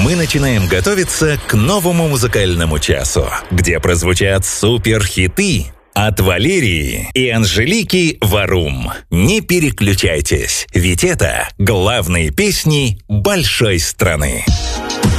мы начинаем готовиться к новому музыкальному часу, где прозвучат суперхиты от Валерии и Анжелики Варум. Не переключайтесь, ведь это главные песни большой страны.